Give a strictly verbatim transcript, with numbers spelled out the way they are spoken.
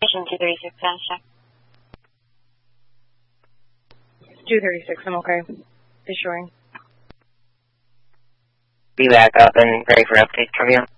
two thirty-six, status check. two thirty-six, I'm okay. Assuring. Be back up and ready for updates from you.